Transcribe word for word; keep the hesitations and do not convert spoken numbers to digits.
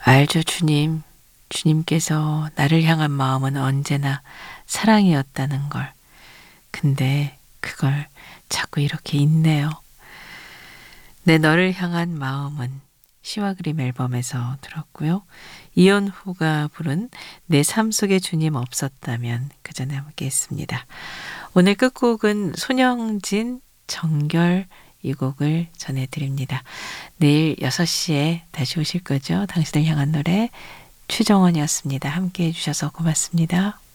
알죠, 주님. 주님께서 나를 향한 마음은 언제나 사랑이었다는 걸. 근데 그걸 자꾸 이렇게 잊네요. 내 너를 향한 마음은 시와 그림 앨범에서 들었고요. 이연후가 부른 내 삶 속에 주님 없었다면 그 전에 함께 했습니다. 오늘 끝곡은 손영진 정결 이 곡을 전해드립니다. 내일 여섯 시에 다시 오실 거죠? 당신을 향한 노래 최정원이었습니다. 함께 해주셔서 고맙습니다.